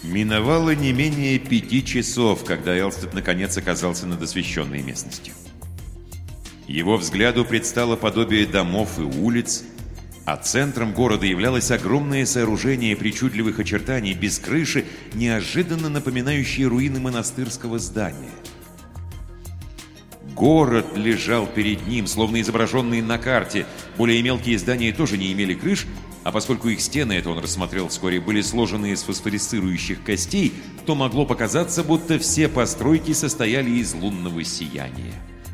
Миновало не менее 5 часов, когда Элстед наконец оказался над освещенной местностью. Его взгляду предстало подобие домов и улиц, а центром города являлось огромное сооружение причудливых очертаний, без крыши, неожиданно напоминающее руины монастырского здания. Город лежал перед ним, словно изображенный на карте. Более мелкие здания тоже не имели крыш, а поскольку их стены, это он рассмотрел вскоре, были сложены из фосфорисцирующих костей, то могло показаться, будто все постройки состояли из лунного сияния.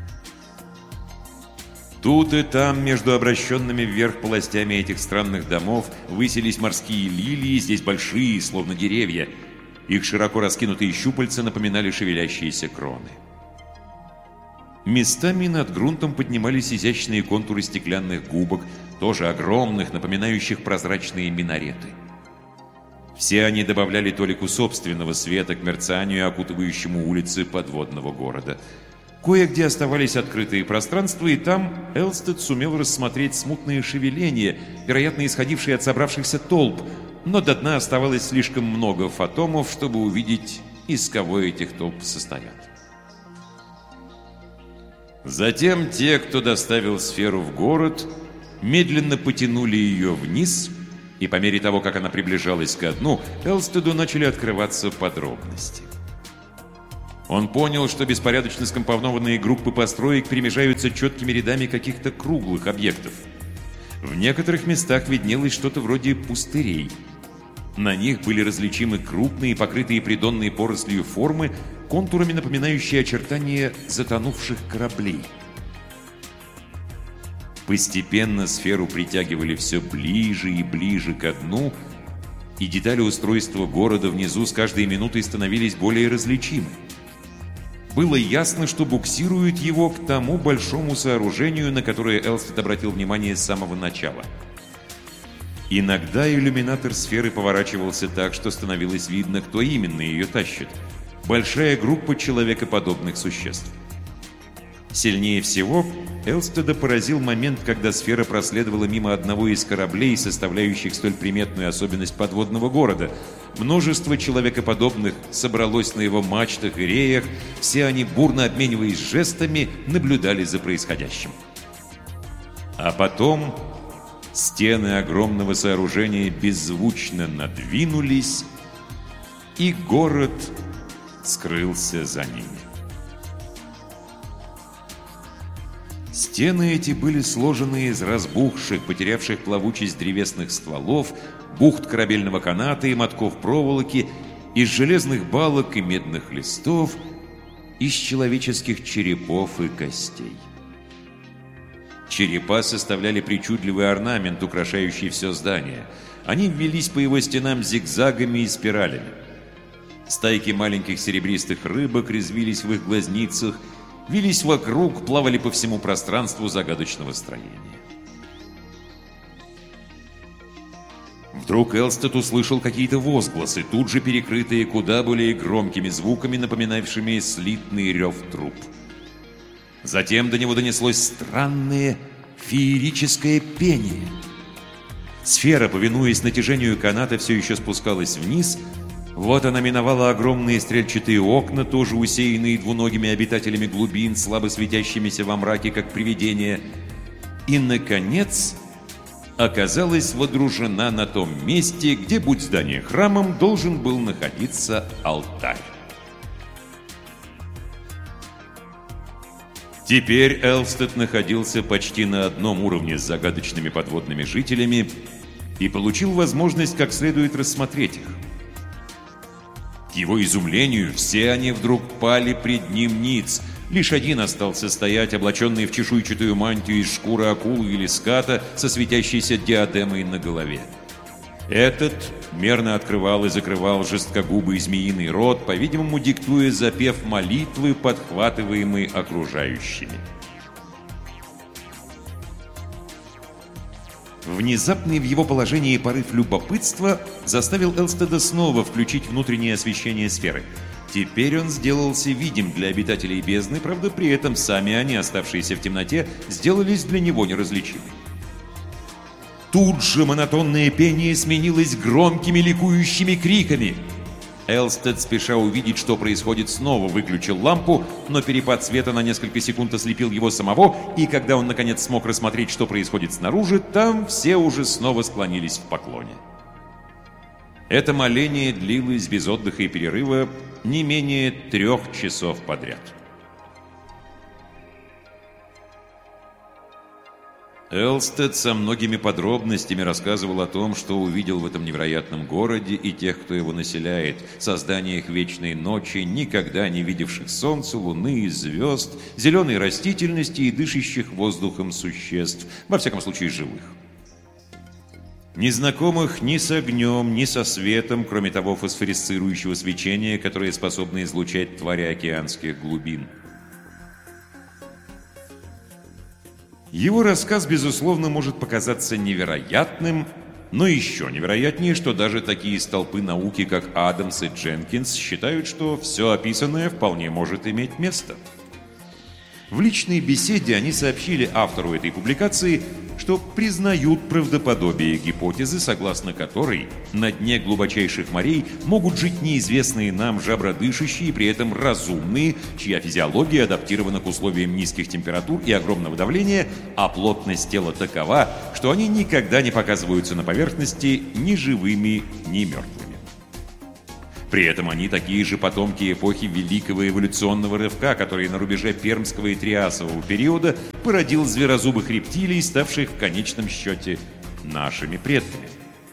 Тут и там, между обращенными вверх полостями этих странных домов, высились морские лилии, здесь большие, словно деревья. Их широко раскинутые щупальца напоминали шевелящиеся кроны. Местами над грунтом поднимались изящные контуры стеклянных губок, тоже огромных, напоминающих прозрачные минареты. Все они добавляли толику собственного света к мерцанию, окутывающему улицы подводного города. Кое-где оставались открытые пространства, и там Элстед сумел рассмотреть смутные шевеления, вероятно, исходившие от собравшихся толп, но до дна оставалось слишком много фотомов, чтобы увидеть, из кого этих толп состоят. Затем те, кто доставил сферу в город, медленно потянули ее вниз, и по мере того, как она приближалась ко дну, Элстеду начали открываться подробности. Он понял, что беспорядочно скомпонованные группы построек перемежаются четкими рядами каких-то круглых объектов. В некоторых местах виднелось что-то вроде пустырей. На них были различимы крупные, покрытые придонной порослью формы, контурами напоминающие очертания затонувших кораблей. Постепенно сферу притягивали все ближе и ближе ко дну, и детали устройства города внизу с каждой минутой становились более различимы. Было ясно, что буксируют его к тому большому сооружению, на которое Элстед обратил внимание с самого начала. Иногда иллюминатор сферы поворачивался так, что становилось видно, кто именно ее тащит. Большая группа человекоподобных существ. Сильнее всего Элстеда поразил момент, когда сфера проследовала мимо одного из кораблей, составляющих столь приметную особенность подводного города. Множество человекоподобных собралось на его мачтах и реях, все они, бурно обмениваясь жестами, наблюдали за происходящим. А потом стены огромного сооружения беззвучно надвинулись, и город скрылся за ними. Стены эти были сложены из разбухших, потерявших плавучесть древесных стволов, бухт корабельного каната и мотков проволоки, из железных балок и медных листов, из человеческих черепов и костей. Черепа составляли причудливый орнамент, украшающий все здание. Они ввелись по его стенам зигзагами и спиралями. Стайки маленьких серебристых рыбок резвились в их глазницах, вились вокруг, плавали по всему пространству загадочного строения. Вдруг Элстед услышал какие-то возгласы, тут же перекрытые куда более громкими звуками, напоминавшими слитный рев труб. Затем до него донеслось странное феерическое пение. Сфера, повинуясь натяжению каната, все еще спускалась вниз. Вот она миновала огромные стрельчатые окна, тоже усеянные двуногими обитателями глубин, слабо светящимися во мраке, как привидения, и, наконец, оказалась водружена на том месте, где, будь здание храмом, должен был находиться алтарь. Теперь Элстед находился почти на одном уровне с загадочными подводными жителями и получил возможность как следует рассмотреть их. К его изумлению, все они вдруг пали пред ним ниц. Лишь один остался стоять, облаченный в чешуйчатую мантию из шкуры акулы или ската со светящейся диадемой на голове. Этот мерно открывал и закрывал жесткогубый змеиный рот, по-видимому, диктуя запев молитвы, подхватываемый окружающими. Внезапный в его положении порыв любопытства заставил Элстеда снова включить внутреннее освещение сферы. Теперь он сделался видим для обитателей бездны, правда, при этом сами они, оставшиеся в темноте, сделались для него неразличимы. Тут же монотонное пение сменилось громкими ликующими криками. Элстед, спеша увидеть, что происходит, снова выключил лампу, но перепад света на несколько секунд ослепил его самого, и когда он наконец смог рассмотреть, что происходит снаружи, там все уже снова склонились в поклоне. Это моление длилось без отдыха и перерыва не менее 3 часов подряд. Элстед со многими подробностями рассказывал о том, что увидел в этом невероятном городе и тех, кто его населяет, созданиях вечной ночи, никогда не видевших солнца, луны и звезд, зеленой растительности и дышащих воздухом существ, во всяком случае живых. Незнакомых ни с огнем, ни со светом, кроме того фосфоресцирующего свечения, которое способно излучать твари океанских глубин. Его рассказ, безусловно, может показаться невероятным, но еще невероятнее, что даже такие столпы науки, как Адамс и Дженкинс, считают, что все описанное вполне может иметь место. В личной беседе они сообщили автору этой публикации, что признают правдоподобие гипотезы, согласно которой на дне глубочайших морей могут жить неизвестные нам жабродышащие и при этом разумные, чья физиология адаптирована к условиям низких температур и огромного давления, а плотность тела такова, что они никогда не показываются на поверхности ни живыми, ни мертвыми. При этом они такие же потомки эпохи Великого эволюционного рывка, который на рубеже Пермского и Триасового периода породил зверозубых рептилий, ставших в конечном счете нашими предками.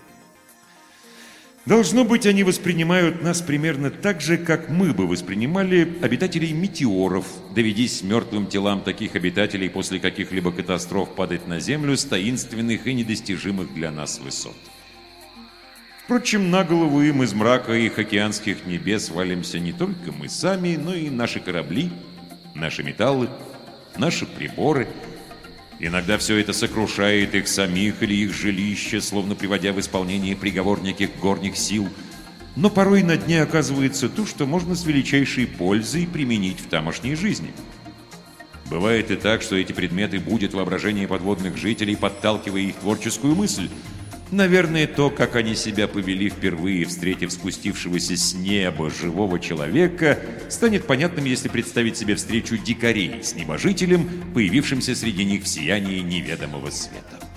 Должно быть, они воспринимают нас примерно так же, как мы бы воспринимали обитателей метеоров, доведись мертвым телам таких обитателей после каких-либо катастроф падать на Землю с таинственных и недостижимых для нас высот. Впрочем, на голову им из мрака их океанских небес валимся не только мы сами, но и наши корабли, наши металлы, наши приборы. Иногда все это сокрушает их самих или их жилища, словно приводя в исполнение приговор неких горних сил. Но порой на дне оказывается то, что можно с величайшей пользой применить в тамошней жизни. Бывает и так, что эти предметы будут воображение подводных жителей, подталкивая их творческую мысль. Наверное, то, как они себя повели впервые, встретив спустившегося с неба живого человека, станет понятным, если представить себе встречу дикарей с небожителем, появившимся среди них в сиянии неведомого света.